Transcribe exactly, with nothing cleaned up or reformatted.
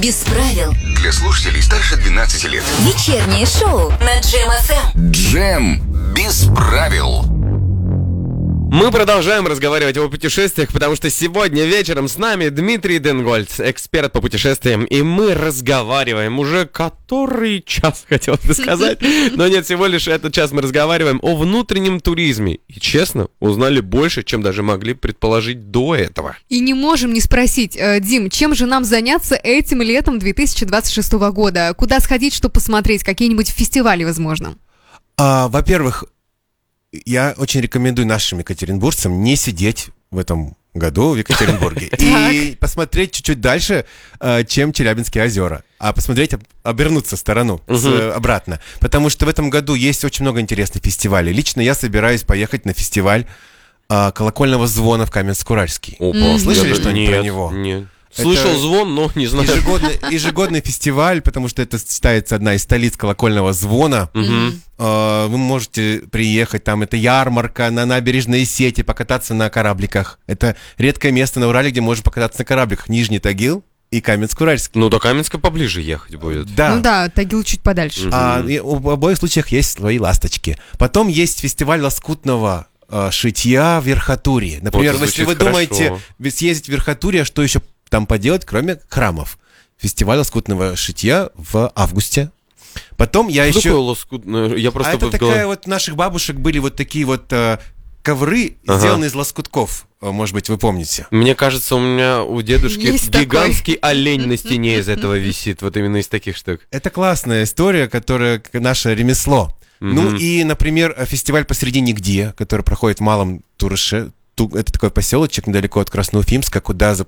Без правил. Для слушателей старше двенадцати лет. Вечернее шоу на Джем эф эм. Джем без правил. Мы продолжаем разговаривать о путешествиях, потому что сегодня вечером с нами Дмитрий Денгольц, эксперт по путешествиям, и мы разговариваем уже который час, хотел бы сказать, но нет, всего лишь этот час мы разговариваем о внутреннем туризме. И, честно, узнали больше, чем даже могли предположить до этого. И не можем не спросить, э, Дим, чем же нам заняться этим летом две тысячи двадцать шестого года? Куда сходить, что посмотреть? Какие-нибудь фестивали, возможно? А, во-первых, я очень рекомендую нашим екатеринбуржцам не сидеть в этом году в Екатеринбурге и посмотреть чуть-чуть дальше, чем Челябинские озера, а посмотреть, обернуться в сторону, обратно. Потому что в этом году есть очень много интересных фестивалей. Лично я собираюсь поехать на фестиваль колокольного звона в Каменск-Уральский. Слышали что-нибудь про него? Нет. Слышал это звон, но не знаю. Ежегодный, ежегодный фестиваль, потому что это считается одна из столиц колокольного звона. Mm-hmm. Uh, вы можете приехать, там это ярмарка на набережной сети, покататься на корабликах. Это редкое место на Урале, где можно покататься на корабликах. Нижний Тагил и Каменск-Уральский. Ну, до Каменска поближе ехать будет. Да. Ну да, Тагил чуть подальше. Mm-hmm. А, и в обоих случаях есть свои ласточки. Потом есть фестиваль лоскутного uh, шитья в Верхотурье. Например, вот если вы хорошо. думаете съездить в Верхотурье, что еще там поделать, кроме храмов? Фестиваль лоскутного шитья в августе. Потом я что еще... Такое лоскутное? Я просто а это такая вот, у наших бабушек были вот такие вот э, ковры, ага. сделанные из лоскутков. Может быть, вы помните. Мне кажется, у меня у дедушки Есть гигантский такой. олень на стене из этого висит. Вот именно из таких штук. Это классная история, которая наше ремесло. Mm-hmm. Ну и, например, фестиваль «Посреди нигде», который проходит в Малом Турыше. Это такой поселочек недалеко от Красноуфимска, куда